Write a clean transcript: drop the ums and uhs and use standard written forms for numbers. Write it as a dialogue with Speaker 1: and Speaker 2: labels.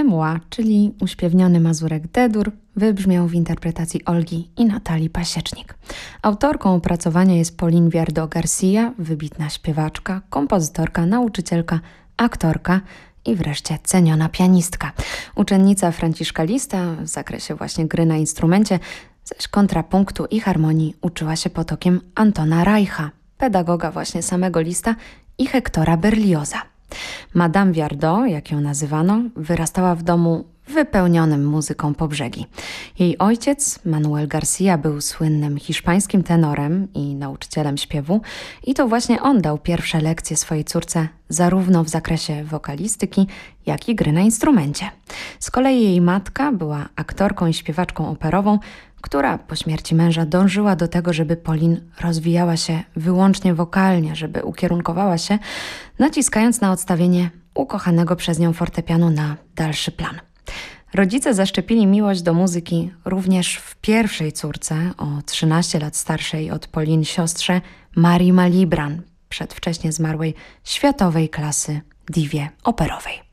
Speaker 1: Emła, czyli uśpiewniony mazurek D-dur, wybrzmiał w interpretacji Olgi i Natalii Pasiecznik. Autorką opracowania jest Pauline Viardot-Garcia, wybitna śpiewaczka, kompozytorka, nauczycielka, aktorka i wreszcie ceniona pianistka. Uczennica Franciszka Lista w zakresie właśnie gry na instrumencie, zaś kontrapunktu i harmonii uczyła się pod okiem Antona Reicha, pedagoga właśnie samego Lista i Hektora Berlioza. Madame Viardot, jak ją nazywano, wyrastała w domu wypełnionym muzyką po brzegi. Jej ojciec, Manuel Garcia, był słynnym hiszpańskim tenorem i nauczycielem śpiewu i to właśnie on dał pierwsze lekcje swojej córce zarówno w zakresie wokalistyki, jak i gry na instrumencie. Z kolei jej matka była aktorką i śpiewaczką operową, która po śmierci męża dążyła do tego, żeby Pauline rozwijała się wyłącznie wokalnie, żeby ukierunkowała się, naciskając na odstawienie ukochanego przez nią fortepianu na dalszy plan. Rodzice zaszczepili miłość do muzyki również w pierwszej córce, o 13 lat starszej od Pauline siostrze Marii Malibran, przedwcześnie zmarłej światowej klasy diwie operowej.